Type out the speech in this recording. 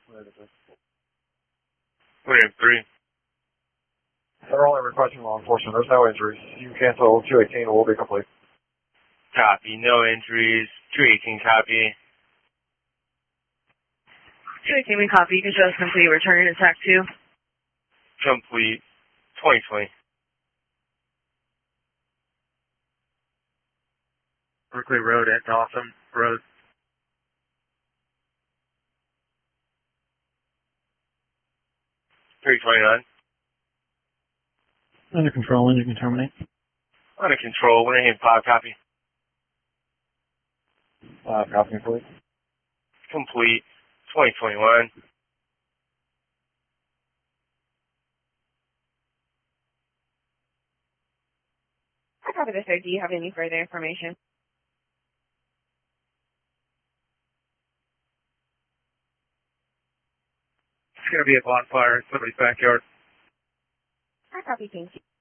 William 3. They're only requesting law enforcement. There's no injuries. You can cancel 218. Will be complete. Copy. No injuries. 218 copy. 218 we copy. Control is complete. Return to TAC 2. Complete. 2020. Berkeley Road at Dawson Road. $329. Under control, engine can terminate. Under control. 185 copy. Copy complete. Complete. 2021. I copy this, sir. Do you have any further information? It's going to be a bonfire in somebody's backyard. I copy. Thank you.